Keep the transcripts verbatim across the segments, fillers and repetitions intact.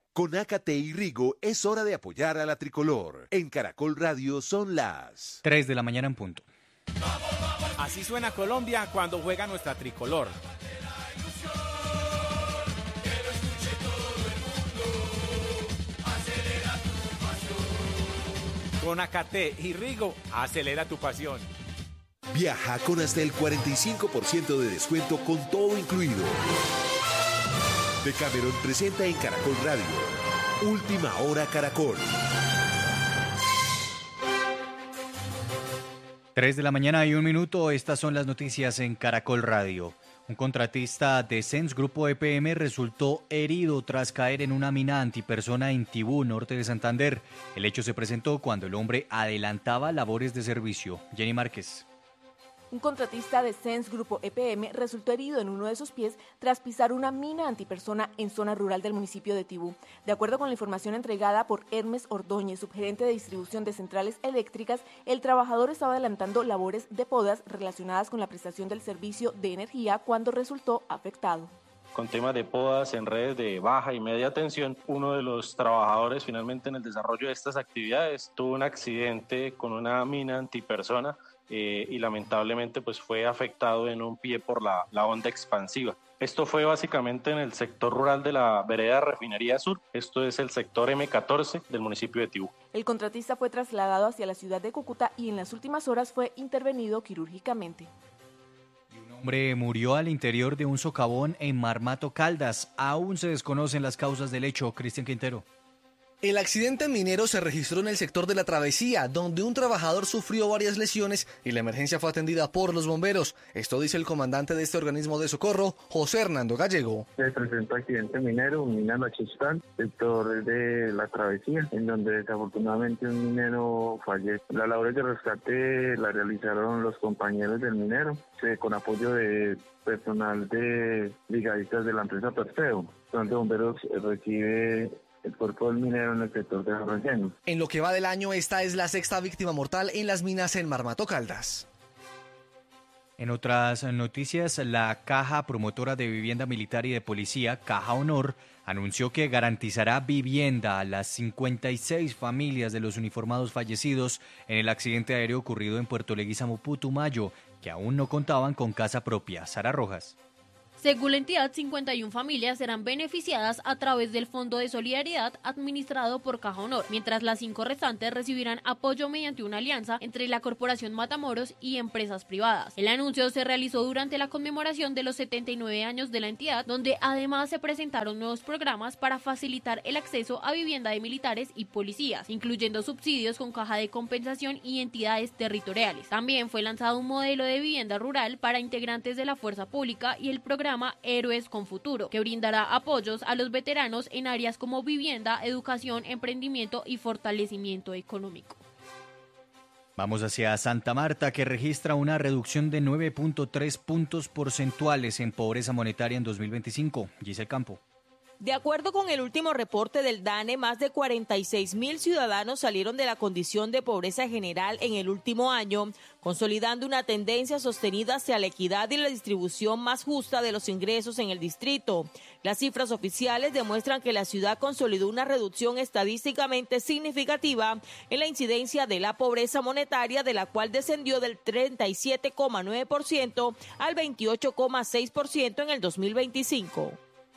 Con Ácate y Rigo es hora de apoyar a la tricolor. En Caracol Radio son las tres de la mañana en punto. Así suena Colombia cuando juega nuestra tricolor. Con Ácate y Rigo, acelera tu pasión. Viaja con hasta el cuarenta y cinco por ciento de descuento con todo incluido. Decameron presenta en Caracol Radio. Última hora Caracol. tres de la mañana y un minuto, estas son las noticias en Caracol Radio. Un contratista de Sens Grupo E P M resultó herido tras caer en una mina antipersona en Tibú, norte de Santander. El hecho se presentó cuando el hombre adelantaba labores de servicio. Jenny Márquez. Un contratista de Sens Grupo E P M resultó herido en uno de sus pies tras pisar una mina antipersona en zona rural del municipio de Tibú. De acuerdo con la información entregada por Hermes Ordóñez, subgerente de distribución de centrales eléctricas, el trabajador estaba adelantando labores de podas relacionadas con la prestación del servicio de energía cuando resultó afectado. Con temas de podas en redes de baja y media tensión, uno de los trabajadores finalmente en el desarrollo de estas actividades tuvo un accidente con una mina antipersona eh, y lamentablemente pues fue afectado en un pie por la, la onda expansiva. Esto fue básicamente en el sector rural de la vereda Refinería Sur, esto es el sector eme catorce del municipio de Tibú. El contratista fue trasladado hacia la ciudad de Cúcuta y en las últimas horas fue intervenido quirúrgicamente. Un hombre murió al interior de un socavón en Marmato, Caldas. Aún se desconocen las causas del hecho. Cristian Quintero. El accidente minero se registró en el sector de La Travesía, donde un trabajador sufrió varias lesiones y la emergencia fue atendida por los bomberos. Esto dice el comandante de este organismo de socorro, José Hernando Gallego. Se presentó accidente minero, un mina Machistán, sector de La Travesía, en donde desafortunadamente un minero falleció. Las labores de rescate la realizaron los compañeros del minero, con apoyo de personal de brigadistas de la empresa Perfeo, donde bomberos recibe el cuerpo del minero en el sector de Relleno. En lo que va del año, esta es la sexta víctima mortal en las minas en Marmato, Caldas. En otras noticias, la Caja Promotora de Vivienda Militar y de Policía, Caja Honor, anunció que garantizará vivienda a las cincuenta y seis familias de los uniformados fallecidos en el accidente aéreo ocurrido en Puerto Leguízamo, Putumayo, que aún no contaban con casa propia. Sara Rojas. Según la entidad, cincuenta y una familias serán beneficiadas a través del Fondo de Solidaridad administrado por Caja Honor, mientras las cinco restantes recibirán apoyo mediante una alianza entre la Corporación Matamoros y empresas privadas. El anuncio se realizó durante la conmemoración de los setenta y nueve años de la entidad, donde además se presentaron nuevos programas para facilitar el acceso a vivienda de militares y policías, incluyendo subsidios con caja de compensación y entidades territoriales. También fue lanzado un modelo de vivienda rural para integrantes de la fuerza pública y el programa Héroes con Futuro, que brindará apoyos a los veteranos en áreas como vivienda, educación, emprendimiento y fortalecimiento económico. Vamos hacia Santa Marta, que registra una reducción de nueve punto tres puntos porcentuales en pobreza monetaria en dos mil veinticinco. Giselle Campo. De acuerdo con el último reporte del DANE, más de cuarenta y seis mil ciudadanos salieron de la condición de pobreza general en el último año, consolidando una tendencia sostenida hacia la equidad y la distribución más justa de los ingresos en el distrito. Las cifras oficiales demuestran que la ciudad consolidó una reducción estadísticamente significativa en la incidencia de la pobreza monetaria, de la cual descendió del treinta y siete coma nueve por ciento al veintiocho coma seis por ciento en el dos mil veinticinco.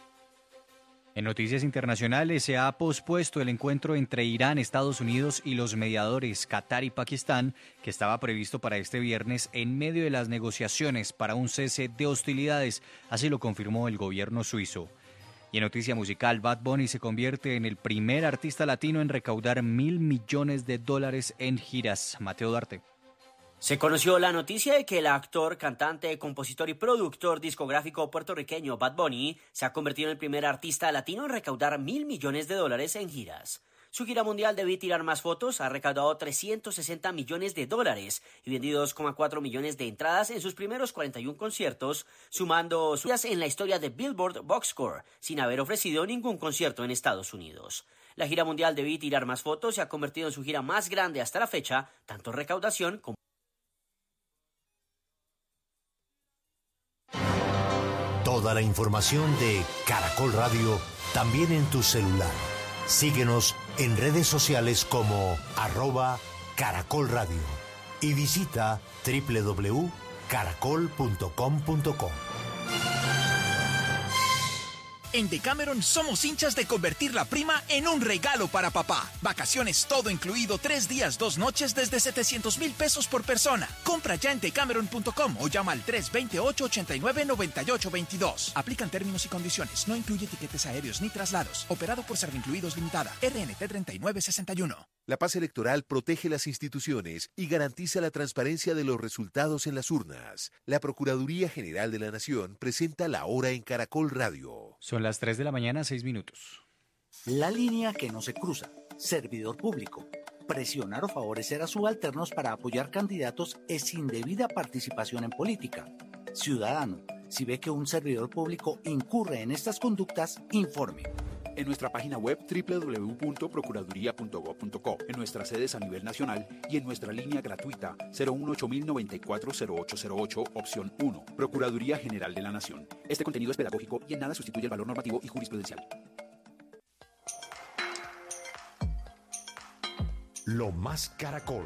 En noticias internacionales, se ha pospuesto el encuentro entre Irán, Estados Unidos y los mediadores Qatar y Pakistán, que estaba previsto para este viernes en medio de las negociaciones para un cese de hostilidades. Así lo confirmó el gobierno suizo. Y en noticia musical, Bad Bunny se convierte en el primer artista latino en recaudar mil millones de dólares en giras. Mateo Duarte. Se conoció la noticia de que el actor, cantante, compositor y productor discográfico puertorriqueño Bad Bunny se ha convertido en el primer artista latino en recaudar mil millones de dólares en giras. Su gira mundial Debí Tirar Más Fotos ha recaudado trescientos sesenta millones de dólares y vendido dos coma cuatro millones de entradas en sus primeros cuarenta y uno conciertos, sumando suyas en la historia de Billboard Box Score, sin haber ofrecido ningún concierto en Estados Unidos. La gira mundial Debí Tirar Más Fotos se ha convertido en su gira más grande hasta la fecha, tanto en recaudación como Toda la información de Caracol Radio también en tu celular. Síguenos en redes sociales como arroba Caracol Radio y visita doble u doble u doble u punto caracol punto com punto co. En Decameron somos hinchas de convertir la prima en un regalo para papá. Vacaciones todo incluido, tres días, dos noches desde setecientos mil pesos por persona. Compra ya en decameron punto com o llama al tres dos ocho, ocho nueve, nueve ocho dos dos. Aplican términos y condiciones. No incluye tiquetes aéreos ni traslados. Operado por Servincluidos Limitada. R N T treinta y nueve sesenta y uno. La paz electoral protege las instituciones y garantiza la transparencia de los resultados en las urnas. La Procuraduría General de la Nación presenta la hora en Caracol Radio. Son las tres de la mañana, seis minutos. La línea que no se cruza. Servidor público. Presionar o favorecer a subalternos para apoyar candidatos es indebida participación en política. Ciudadano, si ve que un servidor público incurre en estas conductas, informe. En nuestra página web doble u doble u doble u punto procuraduría punto gob punto co, en nuestras sedes a nivel nacional y en nuestra línea gratuita cero uno ocho mil noventa y cuatro cero ocho cero ocho, opción uno. Procuraduría General de la Nación. Este contenido es pedagógico y en nada sustituye el valor normativo y jurisprudencial. Lo Más Caracol.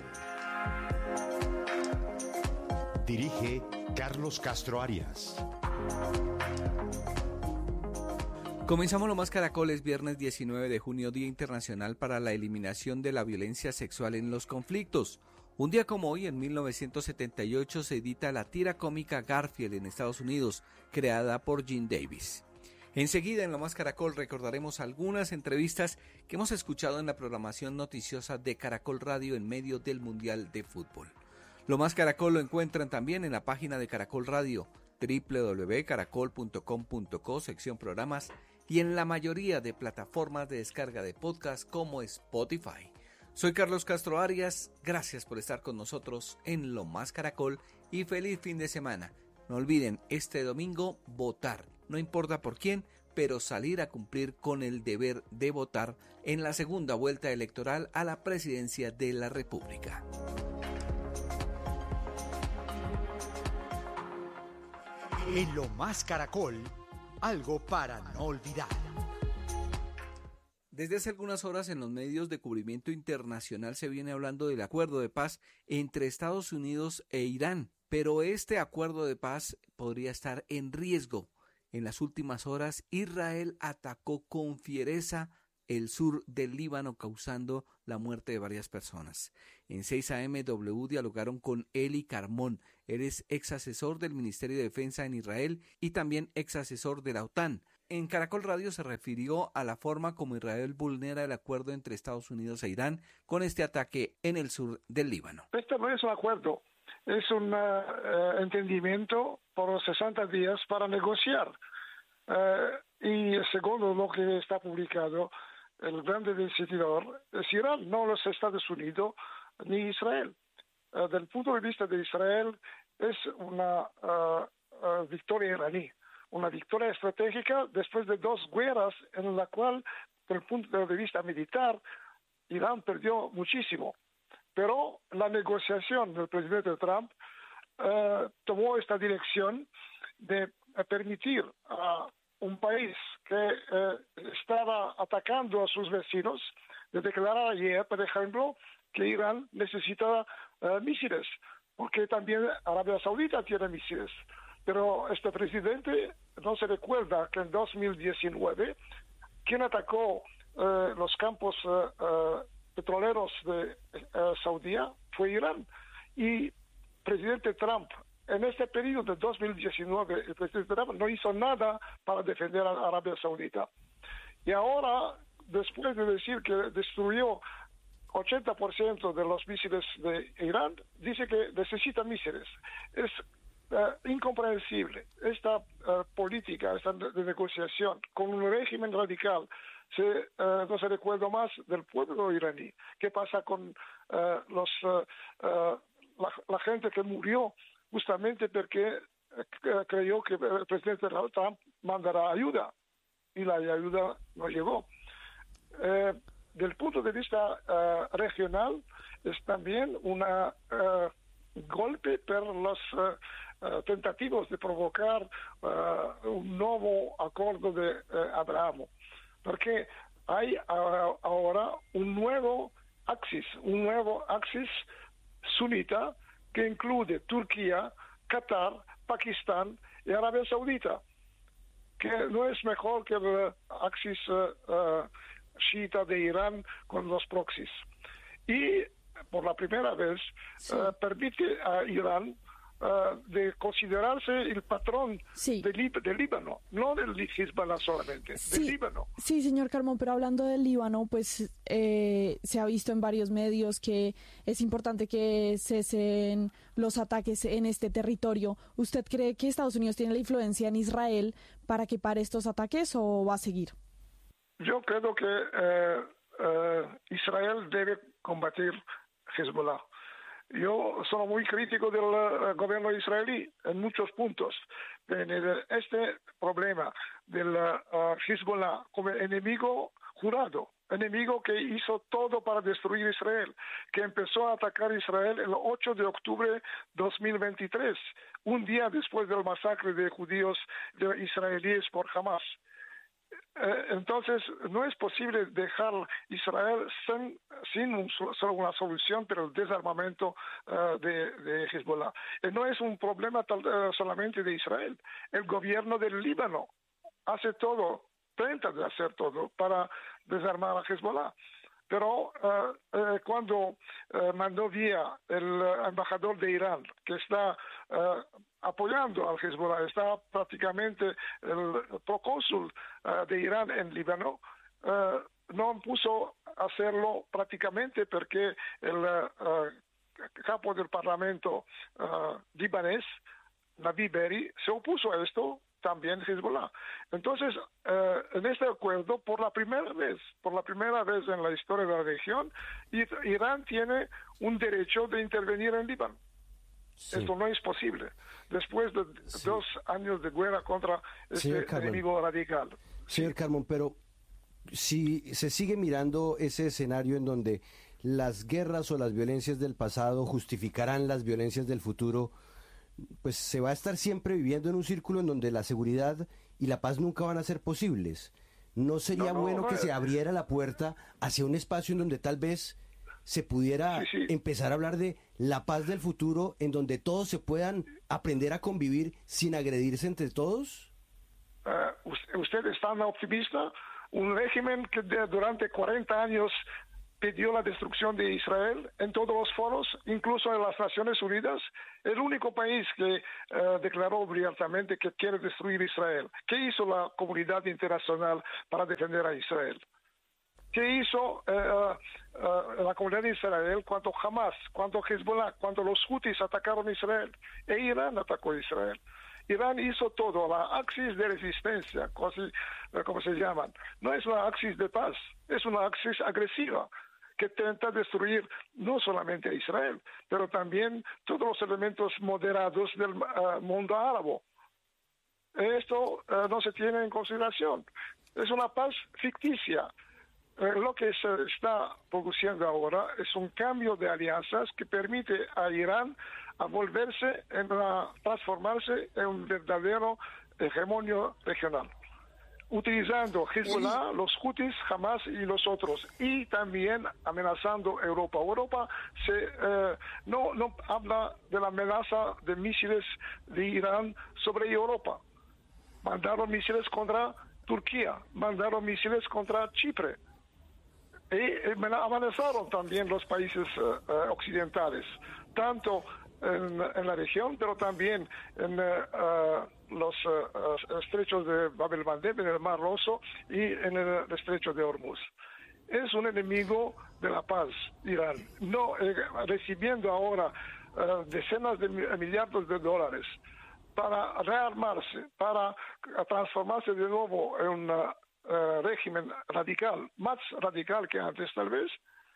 Dirige Carlos Castro Arias. Comenzamos Lo Más Caracol, es viernes diecinueve de junio, Día Internacional para la Eliminación de la Violencia Sexual en los Conflictos. Un día como hoy, en mil novecientos setenta y ocho, se edita la tira cómica Garfield en Estados Unidos, creada por Jim Davis. Enseguida, en Lo Más Caracol, recordaremos algunas entrevistas que hemos escuchado en la programación noticiosa de Caracol Radio en medio del Mundial de Fútbol. Lo Más Caracol lo encuentran también en la página de Caracol Radio, doble u doble u doble u punto caracol punto com punto co, sección programas, y en la mayoría de plataformas de descarga de podcast como Spotify. Soy Carlos Castro Arias, gracias por estar con nosotros en Lo Más Caracol y feliz fin de semana. No olviden, este domingo votar, no importa por quién, pero salir a cumplir con el deber de votar en la segunda vuelta electoral a la presidencia de la República. En Lo Más Caracol, algo para no olvidar. Desde hace algunas horas en los medios de cubrimiento internacional se viene hablando del acuerdo de paz entre Estados Unidos e Irán, pero este acuerdo de paz podría estar en riesgo. En las últimas horas, Israel atacó con fiereza el sur del Líbano, causando la muerte de varias personas. En seis A M W dialogaron con Eli Carmón. Él es ex asesor del Ministerio de Defensa en Israel y también ex asesor de la OTAN. En Caracol Radio se refirió a la forma como Israel vulnera el acuerdo entre Estados Unidos e Irán con este ataque en el sur del Líbano. Este no es un acuerdo, es un uh, entendimiento por sesenta días para negociar. Uh, y según lo que está publicado, el grande decididor es Irán, no los Estados Unidos ni Israel. Uh, del punto de vista de Israel es una uh, uh, victoria iraní, una victoria estratégica después de dos guerras en la cual, desde el punto de vista militar, Irán perdió muchísimo. Pero la negociación del presidente Trump uh, tomó esta dirección de uh, permitir a un país que uh, estaba atacando a sus vecinos, de declarar ayer, por ejemplo, que Irán necesita uh, misiles, porque también Arabia Saudita tiene misiles. Pero este presidente no se recuerda que en dos mil diecinueve, quien atacó uh, los campos uh, uh, petroleros de uh, Saudí fue Irán. Y presidente Trump, en este periodo de dos mil diecinueve, el presidente Trump no hizo nada para defender a Arabia Saudita. Y ahora, después de decir que destruyó ochenta por ciento de los misiles de Irán, dice que necesita misiles. Es uh, incomprensible esta uh, política, esta de negociación con un régimen radical. Se, uh, no se recuerda más del pueblo iraní. ¿Qué pasa con uh, los uh, uh, la, la gente que murió justamente porque uh, creyó que el presidente Trump mandará ayuda y la ayuda no llegó? Uh, del punto de vista uh, regional es también un uh, golpe por los uh, uh, tentativos de provocar uh, un nuevo acuerdo de uh, Abraham. porque hay uh, ahora un nuevo axis, un nuevo axis sunita que incluye Turquía, Qatar, Pakistán y Arabia Saudita, que no es mejor que el axis uh, uh, chiita de Irán con los proxies. Y por la primera vez sí. uh, permite a Irán Uh, de considerarse el patrón sí. del Lí- de Líbano, no del Hezbollah solamente, sí. del Líbano. Sí, señor Carmón, pero hablando del Líbano, pues eh, se ha visto en varios medios que es importante que cesen los ataques en este territorio. ¿Usted cree que Estados Unidos tiene la influencia en Israel para que pare estos ataques o va a seguir? Yo creo que eh, eh, Israel debe combatir Hezbollah. Yo soy muy crítico del uh, gobierno israelí en muchos puntos. En el, este problema del uh, Hezbollah como enemigo jurado, enemigo que hizo todo para destruir Israel, que empezó a atacar Israel el ocho de octubre de dos mil veintitrés, un día después del masacre de judíos de israelíes por Hamas. Entonces, no es posible dejar Israel sin, sin un, solo una solución para el desarmamento uh, de, de Hezbollah. Y no es un problema tal, uh, solamente de Israel. El gobierno del Líbano hace todo, intenta de hacer todo para desarmar a Hezbollah. Pero uh, uh, cuando uh, mandó vía el uh, embajador de Irán, que está uh, apoyando al Hezbollah, está prácticamente el procónsul uh, de Irán en Líbano, uh, no puso a hacerlo prácticamente porque el uh, capo del parlamento uh, libanés, Nabi Berri, se opuso a esto, también Hezbollah. Entonces, eh, en este acuerdo, por la primera vez, por la primera vez en la historia de la región, Irán tiene un derecho de intervenir en Líbano. Sí. Esto no es posible. Después de sí. dos años de guerra contra este enemigo radical. Señor Carmón, pero si se sigue mirando ese escenario en donde las guerras o las violencias del pasado justificarán las violencias del futuro, pues se va a estar siempre viviendo en un círculo en donde la seguridad y la paz nunca van a ser posibles. ¿No sería no, no, bueno no, que no, se abriera la puerta hacia un espacio en donde tal vez se pudiera sí, sí. empezar a hablar de la paz del futuro, en donde todos se puedan aprender a convivir sin agredirse entre todos? Uh, ¿Usted es tan optimista? Un régimen que de, durante cuarenta años pidió la destrucción de Israel en todos los foros, incluso en las Naciones Unidas, el único país que uh, declaró abiertamente que quiere destruir Israel. ¿Qué hizo la comunidad internacional para defender a Israel? ¿Qué hizo uh, uh, la comunidad de Israel cuando Hamas, cuando Hezbollah, cuando los Houthis atacaron a Israel? E Irán atacó a Israel. Irán hizo todo, la axis de resistencia, como se llaman. No es una axis de paz, es una axis agresiva que intenta destruir no solamente a Israel, pero también todos los elementos moderados del uh, mundo árabe. Esto uh, no se tiene en consideración. Es una paz ficticia. Uh, lo que se está produciendo ahora es un cambio de alianzas que permite a Irán a volverse, en la, transformarse en un verdadero hegemonio regional, utilizando Hezbollah, los Houthis, Hamas y los otros, y también amenazando a Europa. Europa se, eh, no, no habla de la amenaza de misiles de Irán sobre Europa. Mandaron misiles contra Turquía, mandaron misiles contra Chipre. Y amenazaron también los países uh, occidentales, tanto en, en la región, pero también en uh, los uh, estrechos de Bab el-Mandeb, en el Mar Rojo y en el estrecho de Hormuz. Es un enemigo de la paz, Irán, no eh, recibiendo ahora uh, decenas de millardos de dólares para rearmarse, para transformarse de nuevo en una Uh, régimen radical, más radical que antes tal vez.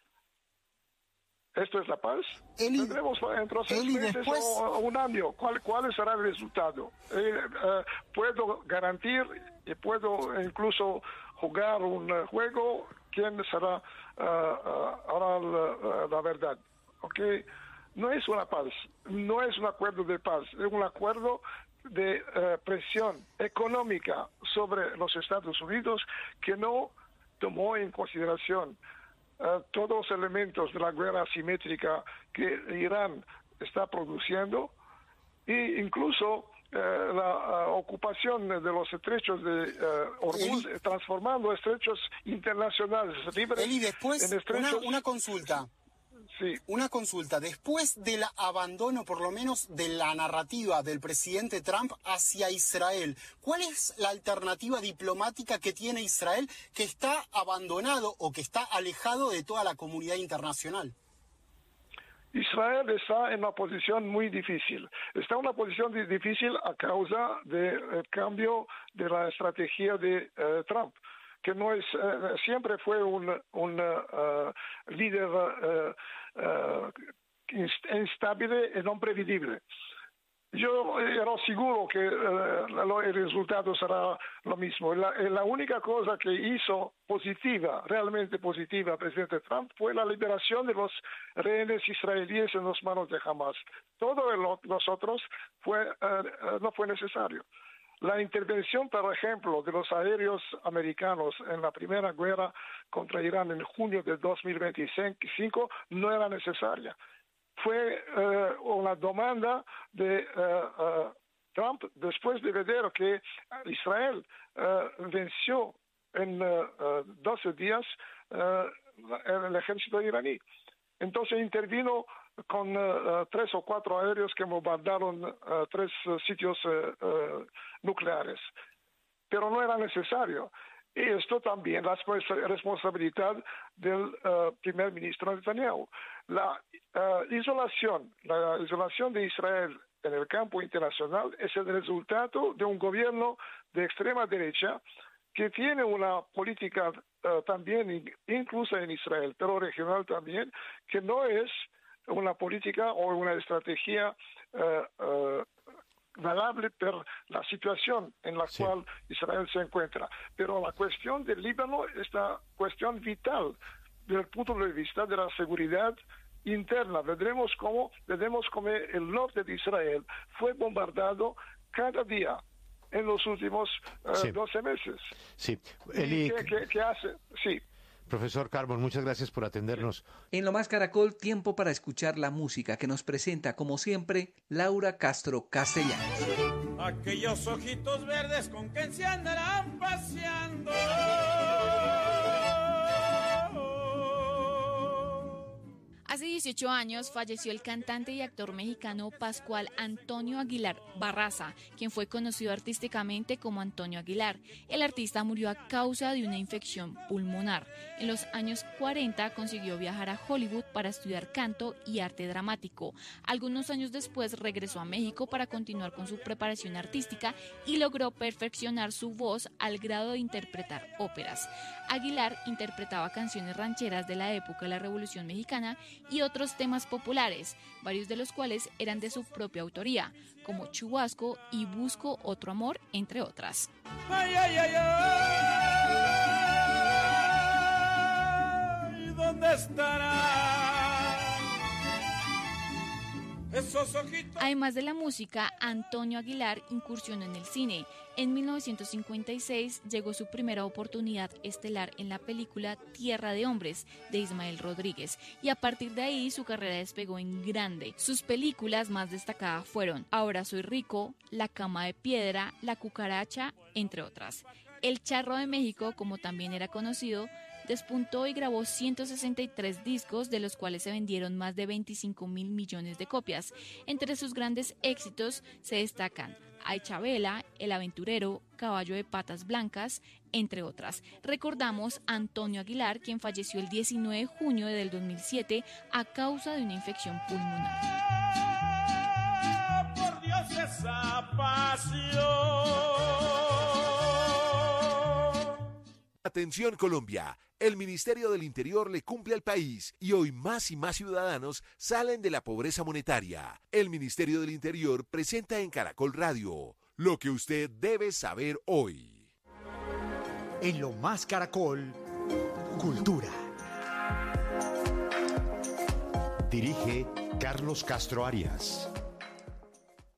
¿Esto es la paz? Eli, Tendremos dentro de seis meses después... o, o un año. ¿Cuál, ¿Cuál será el resultado? Eh, uh, puedo garantir y puedo incluso jugar un uh, juego. ¿Quién será uh, uh, ahora la, uh, la verdad? ¿Okay? No es una paz, no es un acuerdo de paz, es un acuerdo de uh, presión económica sobre los Estados Unidos que no tomó en consideración uh, todos los elementos de la guerra asimétrica que Irán está produciendo e incluso uh, la uh, ocupación de los estrechos de uh, Hormuz, Eli, transformando estrechos internacionales libres Eli, después, en estrechos... Una, una consulta. Sí. Una consulta. Después del abandono, por lo menos, de la narrativa del presidente Trump hacia Israel, ¿cuál es la alternativa diplomática que tiene Israel que está abandonado o que está alejado de toda la comunidad internacional? Israel está en una posición muy difícil. Está en una posición difícil a causa del cambio de la estrategia de uh, Trump, que no es uh, siempre fue un, un uh, líder uh, uh, instable y no previsible. Yo era seguro que uh, el resultado será lo mismo. La, la única cosa que hizo positiva, realmente positiva, el presidente Trump, fue la liberación de los rehenes israelíes en las manos de Hamas. Todo lo, los otros fue, uh, no fue necesario. La intervención, por ejemplo, de los aéreos americanos en la primera guerra contra Irán en junio de dos mil veinticinco no era necesaria. Fue uh, una demanda de uh, uh, Trump después de ver que Israel uh, venció en uh, uh, doce días uh, el ejército iraní. Entonces intervino con uh, tres o cuatro aéreos que bombardearon uh, tres uh, sitios uh, uh, nucleares. Pero no era necesario. Y esto también es responsabilidad del uh, primer ministro Netanyahu. La uh, isolación, la isolación de Israel en el campo internacional es el resultado de un gobierno de extrema derecha que tiene una política uh, también, incluso en Israel, pero regional también, que no es una política o una estrategia uh, uh, valable por la situación en la sí. cual Israel se encuentra. Pero la cuestión del Líbano es una cuestión vital desde el punto de vista de la seguridad interna. Veremos cómo, veremos cómo el norte de Israel fue bombardeado cada día en los últimos uh, sí. doce meses. Sí. Eli... ¿Qué, qué, qué hace? Sí. Profesor Carbon, muchas gracias por atendernos. En Lo Más Caracol, tiempo para escuchar la música que nos presenta, como siempre, Laura Castro Castellanos. Aquellos ojitos verdes con que se andarán paseando. Hace dieciocho años falleció el cantante y actor mexicano Pascual Antonio Aguilar Barraza, quien fue conocido artísticamente como Antonio Aguilar. El artista murió a causa de una infección pulmonar. En los años cuarenta consiguió viajar a Hollywood para estudiar canto y arte dramático. Algunos años después regresó a México para continuar con su preparación artística y logró perfeccionar su voz al grado de interpretar óperas. Aguilar interpretaba canciones rancheras de la época de la Revolución Mexicana y otros temas populares, varios de los cuales eran de su propia autoría, como Chubasco y Busco Otro Amor, entre otras. Ay, ay, ay, ay, ¿dónde estará? Esos ojitos. Además de la música, Antonio Aguilar incursionó en el cine. En mil novecientos cincuenta y seis llegó su primera oportunidad estelar en la película Tierra de Hombres, de Ismael Rodríguez, y a partir de ahí su carrera despegó en grande. Sus películas más destacadas fueron Ahora soy rico, La cama de piedra, La cucaracha, entre otras. El Charro de México, como también era conocido, despuntó y grabó ciento sesenta y tres discos, de los cuales se vendieron más de veinticinco mil millones de copias. Entre sus grandes éxitos se destacan Ay Chabela, El Aventurero, Caballo de Patas Blancas, entre otras. Recordamos a Antonio Aguilar, quien falleció el diecinueve de junio del dos mil siete a causa de una infección pulmonar. Por Dios, esa pasión. Atención Colombia, el Ministerio del Interior le cumple al país y hoy más y más ciudadanos salen de la pobreza monetaria. El Ministerio del Interior presenta en Caracol Radio lo que usted debe saber hoy. En Lo Más Caracol, Cultura. Dirige Carlos Castro Arias.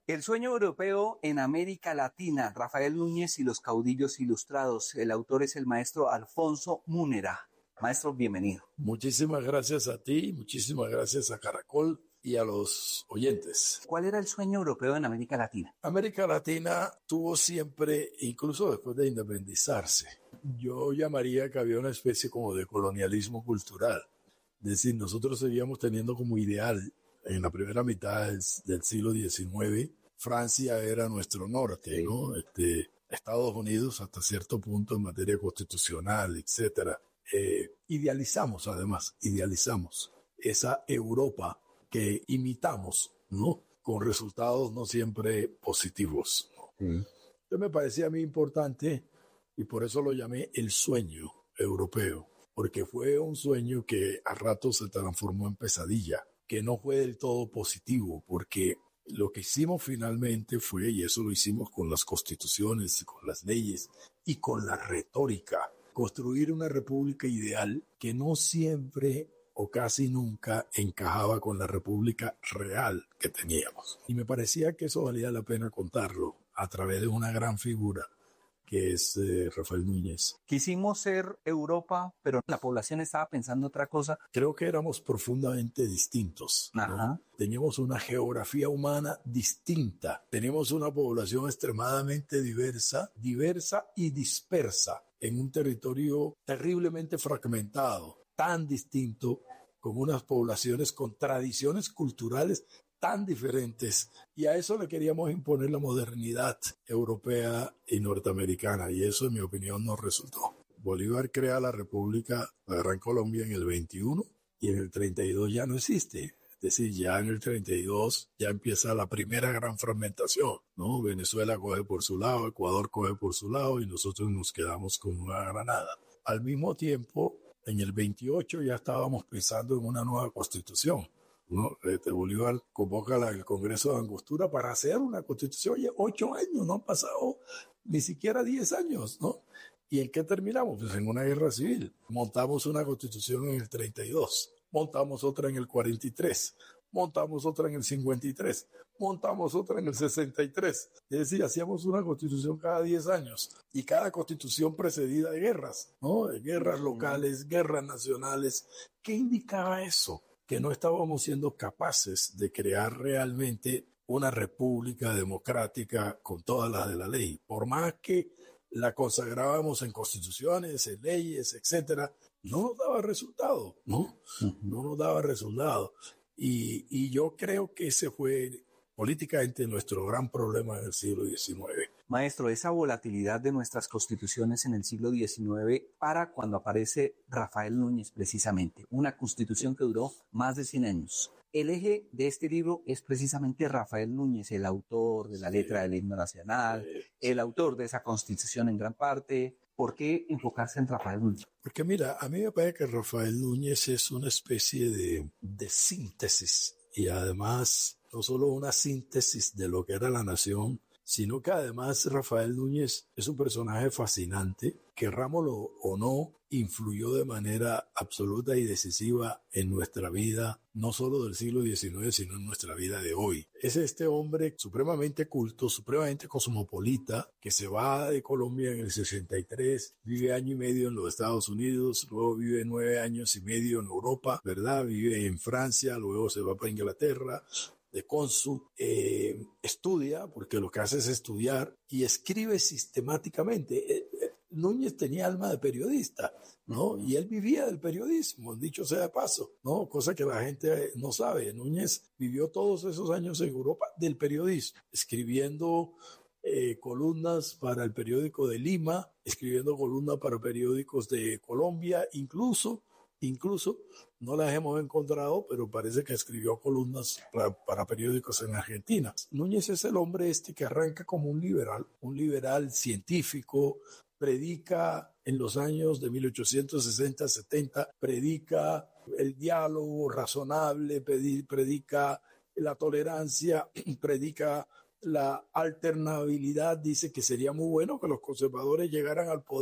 El sueño europeo en América Latina, Rafael Núñez y los caudillos ilustrados. El autor es el maestro Alfonso Múnera. Maestro, bienvenido. Muchísimas gracias a ti, muchísimas gracias a Caracol y a los oyentes. ¿Cuál era el sueño europeo en América Latina? América Latina tuvo siempre, incluso después de independizarse, yo llamaría que había una especie como de colonialismo cultural. Es decir, nosotros seguíamos teniendo como ideal en la primera mitad del, del siglo diecinueve, Francia era nuestro norte, sí. ¿no? Este, Estados Unidos hasta cierto punto en materia constitucional, etcétera. Eh, idealizamos, además, idealizamos esa Europa que imitamos, ¿no? Con resultados no siempre positivos, ¿no? Sí. Entonces me parecía a mí importante y por eso lo llamé el sueño europeo, porque fue un sueño que a ratos se transformó en pesadilla, que no fue del todo positivo, porque lo que hicimos finalmente fue, y eso lo hicimos con las constituciones, con las leyes y con la retórica, construir una república ideal que no siempre o casi nunca encajaba con la república real que teníamos. Y me parecía que eso valía la pena contarlo a través de una gran figura que es eh, Rafael Núñez. Quisimos ser Europa, pero la población estaba pensando otra cosa. Creo que éramos profundamente distintos, ¿no? Ajá. Teníamos una geografía humana distinta. Teníamos una población extremadamente diversa, diversa y dispersa en un territorio terriblemente fragmentado, tan distinto, con unas poblaciones con tradiciones culturales tan diferentes, y a eso le queríamos imponer la modernidad europea y norteamericana, y eso en mi opinión no resultó. Bolívar crea la República, la Gran Colombia en el veintiuno, y en el treinta y dos ya no existe. Es decir, ya en el treinta y dos ya empieza la primera gran fragmentación, ¿no? Venezuela coge por su lado, Ecuador coge por su lado, y nosotros nos quedamos con Nueva Granada. Al mismo tiempo, en el veintiocho ya estábamos pensando en una nueva constitución, ¿no? Este Bolívar convoca el Congreso de Angostura para hacer una constitución. Oye, ocho años, no han pasado ni siquiera diez años, ¿no? ¿Y en qué terminamos? Pues en una guerra civil. Montamos una constitución en el treinta y dos, montamos otra en el cuarenta y tres, montamos otra en el cincuenta y tres, montamos otra en el sesenta y tres. Es decir, hacíamos una constitución cada diez años y cada constitución precedida de guerras, ¿no? De guerras locales, guerras nacionales. ¿Qué indicaba eso? Que no estábamos siendo capaces de crear realmente una república democrática con todas las de la ley. Por más que la consagrábamos en constituciones, en leyes, etcétera, no nos daba resultado, ¿no? No nos daba resultado. Y, y yo creo que ese fue políticamente nuestro gran problema en el siglo diecinueve. Maestro, esa volatilidad de nuestras constituciones en el siglo diecinueve para cuando aparece Rafael Núñez precisamente, una constitución que duró más de cien años. El eje de este libro es precisamente Rafael Núñez, el autor de la letra del himno nacional, el autor de esa constitución en gran parte. ¿Por qué enfocarse en Rafael Núñez? Porque mira, a mí me parece que Rafael Núñez es una especie de, de síntesis, y además no solo una síntesis de lo que era la nación, sino que además Rafael Núñez es un personaje fascinante, querrámoslo o no, influyó de manera absoluta y decisiva en nuestra vida, no solo del siglo diecinueve, sino en nuestra vida de hoy. Es este hombre supremamente culto, supremamente cosmopolita, que se va de Colombia en el sesenta y tres, vive año y medio en los Estados Unidos, luego vive nueve años y medio en Europa, ¿verdad? Vive en Francia, luego se va para Inglaterra, de cónsul, eh, estudia, porque lo que hace es estudiar, y escribe sistemáticamente. Eh, eh, Núñez tenía alma de periodista, ¿no? Y él vivía del periodismo, dicho sea de paso, ¿no? Cosa que la gente no sabe. Núñez vivió todos esos años en Europa del periodismo, escribiendo eh, columnas para el periódico de Lima, escribiendo columnas para periódicos de Colombia, incluso Incluso, no las hemos encontrado, pero parece que escribió columnas para, para periódicos en Argentina. Núñez es el hombre este que arranca como un liberal, un liberal científico, predica en los años de mil ochocientos sesenta setenta, predica el diálogo razonable, predica la tolerancia, predica la alternabilidad, dice que sería muy bueno que los conservadores llegaran al poder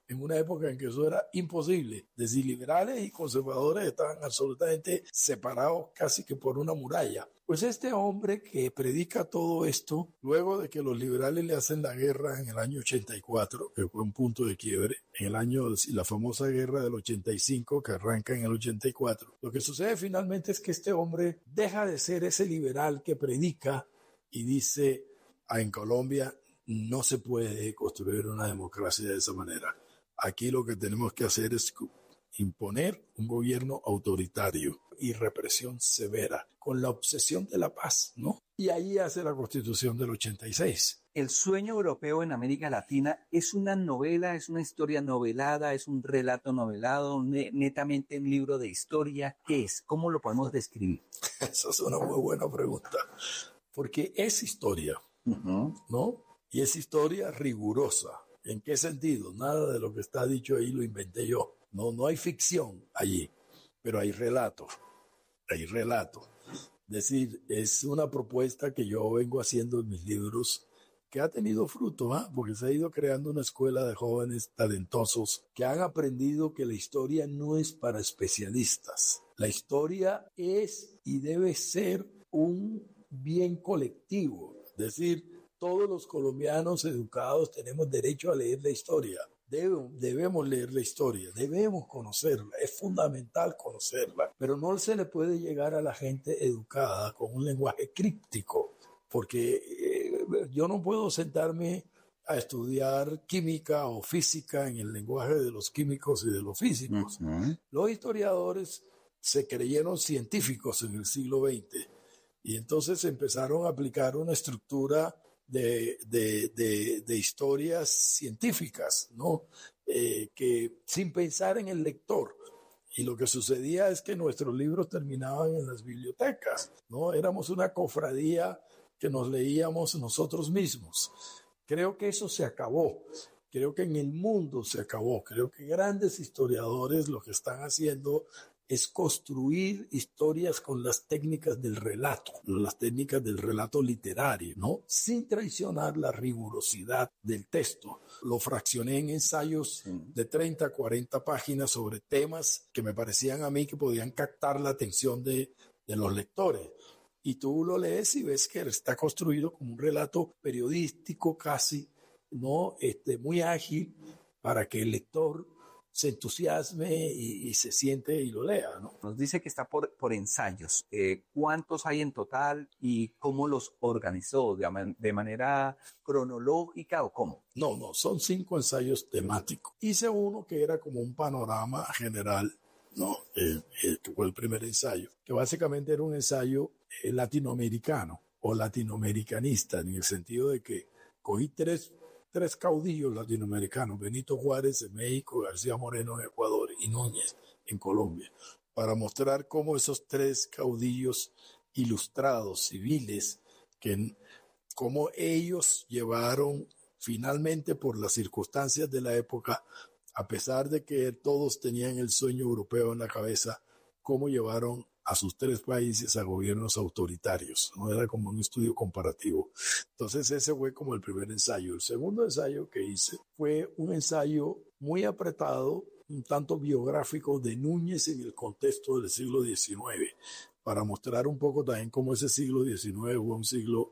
en una época en que eso era imposible. Es decir, liberales y conservadores estaban absolutamente separados casi que por una muralla. Pues este hombre que predica todo esto, luego de que los liberales le hacen la guerra en el año ochenta y cuatro, que fue un punto de quiebre, en el año, la famosa guerra del ochenta y cinco, que arranca en el ochenta y cuatro, lo que sucede finalmente es que este hombre deja de ser ese liberal que predica y dice, ah, en Colombia no se puede construir una democracia de esa manera. Aquí lo que tenemos que hacer es imponer un gobierno autoritario y represión severa, con la obsesión de la paz, ¿no? Y ahí hace la Constitución del ochenta y seis. El sueño europeo en América Latina es una novela, es una historia novelada, es un relato novelado, ne- netamente un libro de historia. ¿Qué es? ¿Cómo lo podemos describir? Esa es una muy buena pregunta, porque es historia, uh-huh. ¿no? Y es historia rigurosa. ¿En qué sentido? Nada de lo que está dicho ahí lo inventé yo. No, no hay ficción allí, pero hay relato. Hay relato. Es decir, es una propuesta que yo vengo haciendo en mis libros que ha tenido fruto, ¿eh? Porque se ha ido creando una escuela de jóvenes talentosos que han aprendido que la historia no es para especialistas. La historia es y debe ser un bien colectivo. Es decir, todos los colombianos educados tenemos derecho a leer la historia. Debe, debemos leer la historia, debemos conocerla, es fundamental conocerla, pero no se le puede llegar a la gente educada con un lenguaje críptico, porque eh, yo no puedo sentarme a estudiar química o física en el lenguaje de los químicos y de los físicos. Uh-huh. Los historiadores se creyeron científicos en el siglo veinte y entonces empezaron a aplicar una estructura De, de, de, de historias científicas, ¿no? Eh, que sin pensar en el lector. Y lo que sucedía es que nuestros libros terminaban en las bibliotecas, ¿no? Éramos una cofradía que nos leíamos nosotros mismos. Creo que eso se acabó. Creo que en el mundo se acabó. Creo que grandes historiadores lo que están haciendo es construir historias con las técnicas del relato, las técnicas del relato literario, ¿no? Sin traicionar la rigurosidad del texto. Lo fraccioné en ensayos de treinta, cuarenta páginas sobre temas que me parecían a mí que podían captar la atención de, de los lectores. Y tú lo lees y ves que está construido como un relato periodístico casi, ¿no? Este, muy ágil para que el lector se entusiasme y, y se siente y lo lea, ¿no? Nos dice que está por, por ensayos. Eh, ¿Cuántos hay en total y cómo los organizó? ¿De, de manera cronológica o cómo? No, no, son cinco ensayos temáticos. Hice uno que era como un panorama general, ¿no? Eh, eh, que fue el primer ensayo, que básicamente era un ensayo eh, latinoamericano o latinoamericanista, en el sentido de que cogí tres tres caudillos latinoamericanos, Benito Juárez en México, García Moreno en Ecuador y Núñez en Colombia, para mostrar cómo esos tres caudillos ilustrados, civiles, que cómo ellos llevaron finalmente por las circunstancias de la época, a pesar de que todos tenían el sueño europeo en la cabeza, cómo llevaron a sus tres países a gobiernos autoritarios, ¿no? Era como un estudio comparativo. Entonces ese fue como el primer ensayo. El segundo ensayo que hice fue un ensayo muy apretado, un tanto biográfico de Núñez en el contexto del siglo diecinueve, para mostrar un poco también cómo ese siglo diecinueve fue un siglo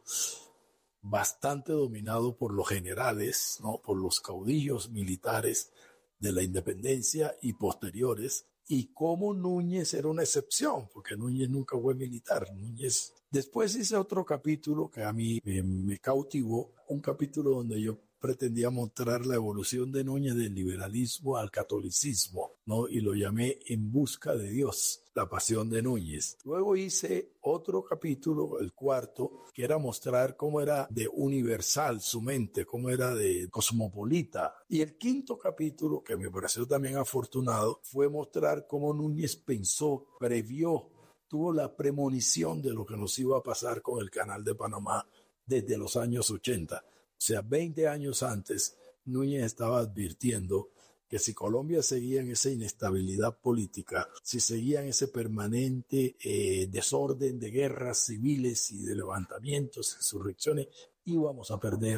bastante dominado por los generales, ¿no? Por los caudillos militares de la independencia y posteriores, y cómo Núñez era una excepción, porque Núñez nunca fue militar. Núñez... Después hice otro capítulo que a mí me, me cautivó, un capítulo donde yo pretendía mostrar la evolución de Núñez del liberalismo al catolicismo, ¿no? Y lo llamé En busca de Dios, la pasión de Núñez. Luego hice otro capítulo, el cuarto, que era mostrar cómo era de universal su mente, cómo era de cosmopolita. Y el quinto capítulo, que me pareció también afortunado, fue mostrar cómo Núñez pensó, previó, tuvo la premonición de lo que nos iba a pasar con el Canal de Panamá desde los años ochenta. O sea, veinte años antes, Núñez estaba advirtiendo que si Colombia seguía en esa inestabilidad política, si seguía en ese permanente eh, desorden de guerras civiles y de levantamientos, insurrecciones, íbamos a perder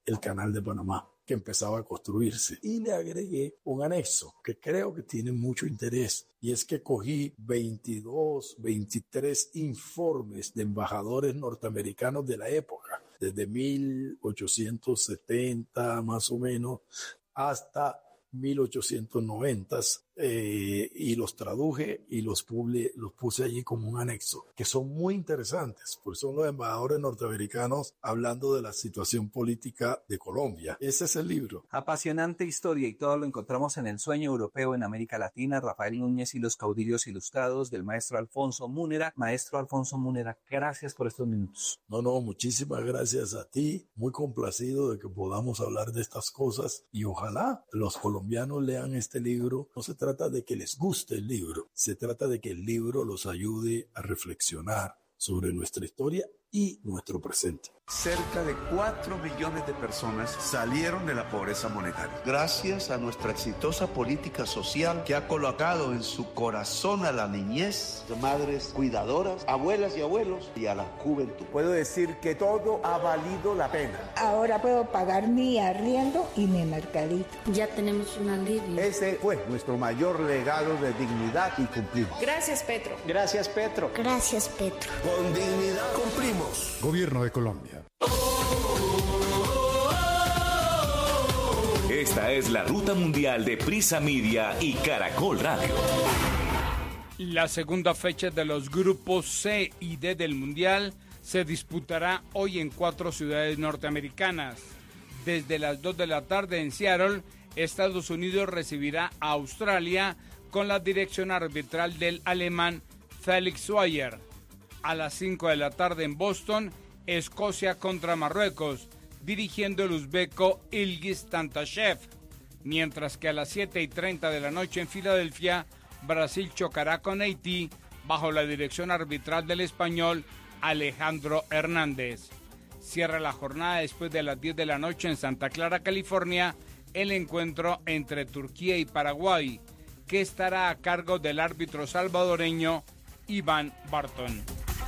el Canal de Panamá, que empezaba a construirse. Y le agregué un anexo que creo que tiene mucho interés, y es que cogí veintidós, veintitrés informes de embajadores norteamericanos de la época, desde mil ochocientos setenta más o menos hasta mil ochocientos noventa, eh, y los traduje y los, publi, los puse allí como un anexo, que son muy interesantes, porque son los embajadores norteamericanos hablando de la situación política de Colombia. Ese es el libro. Apasionante historia, y todo lo encontramos en El sueño europeo en América Latina, Rafael Núñez y los caudillos ilustrados, del maestro Alfonso Múnera. Maestro Alfonso Múnera, gracias por estos minutos. No, no, muchísimas gracias a ti, muy complacido de que podamos hablar de estas cosas, y ojalá los colombianos lean este libro. No se trata de que les guste el libro, se trata de que el libro los ayude a reflexionar sobre nuestra historia y nuestro presente. Cerca de cuatro millones de personas salieron de la pobreza monetaria, gracias a nuestra exitosa política social que ha colocado en su corazón a la niñez, de madres cuidadoras, abuelas y abuelos, y a la juventud. Puedo decir que todo ha valido la pena. Ahora puedo pagar mi arriendo y mi mercadito. Ya tenemos un alivio. Ese fue nuestro mayor legado de dignidad y cumplimos. Gracias, Petro. Gracias, Petro. Gracias, Petro. Con dignidad cumplimos. Gobierno de Colombia. Esta es la ruta mundial de Prisa Media y Caracol Radio. La segunda fecha de los grupos C y D del Mundial se disputará hoy en cuatro ciudades norteamericanas. Desde las dos de la tarde en Seattle, Estados Unidos recibirá a Australia con la dirección arbitral del alemán Felix Zweier. A las cinco de la tarde en Boston, Escocia contra Marruecos, dirigiendo el uzbeco Ilgiz Tantashev, mientras que a las siete y treinta de la noche en Filadelfia, Brasil chocará con Haití bajo la dirección arbitral del español Alejandro Hernández. Cierra la jornada después de las diez de la noche en Santa Clara, California, el encuentro entre Turquía y Paraguay, que estará a cargo del árbitro salvadoreño Iván Barton.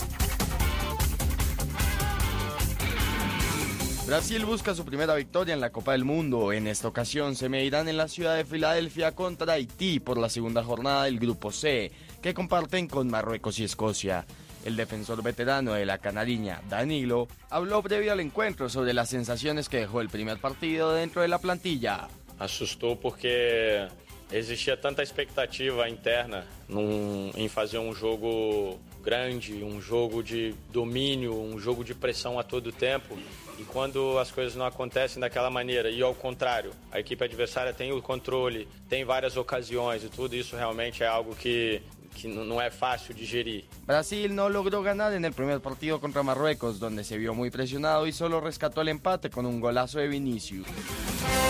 Brasil busca su primera victoria en la Copa del Mundo. En esta ocasión se medirán en la ciudad de Filadelfia contra Haití por la segunda jornada del Grupo C, que comparten con Marruecos y Escocia. El defensor veterano de la canariña, Danilo, habló previo al encuentro sobre las sensaciones que dejó el primer partido dentro de la plantilla. Assustou porque existia tanta expectativa interna num, em fazer um jogo grande, um jogo de domínio, um jogo de pressão a todo tempo. E quando as coisas não acontecem daquela maneira, e ao contrário, a equipe adversária tem o controle, tem várias ocasiões, e tudo isso realmente é algo que, que não é fácil de gerir. Brasil no logró ganar en el primer partido contra Marruecos, donde se vio muy presionado y solo rescató el empate con un golazo de Vinicius.